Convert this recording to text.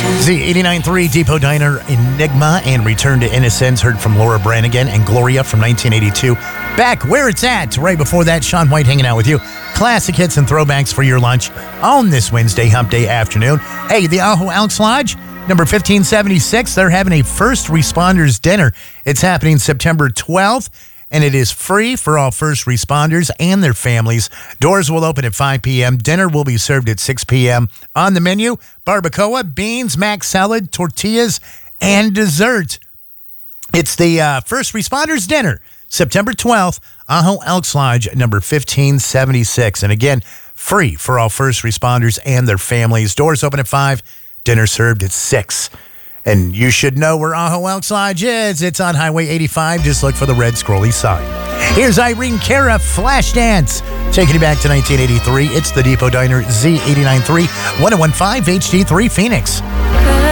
Z89.3 Depot Diner Enigma and Return to Innocence, heard from Laura Branigan and Gloria from 1982. Back where it's at. Right before that, Sean White hanging out with you. Classic hits and throwbacks for your lunch on this Wednesday hump day afternoon. Hey, the Ajo Elks Lodge, number 1576, they're having a first responders dinner. It's happening September 12th. And it is free for all first responders and their families. Doors will open at 5 p.m. Dinner will be served at 6 p.m. On the menu, barbacoa, beans, mac salad, tortillas, and dessert. It's the First Responders Dinner, September 12th, Ajo Elks Lodge, number 1576. And again, free for all first responders and their families. Doors open at 5, dinner served at 6. And you should know where Ajo Elks Lodge is. It's on Highway 85. Just look for the red scrolly sign. Here's Irene Cara, Flashdance. Taking you back to 1983. It's the Depot Diner, Z89.3, 1015 HD3 Phoenix.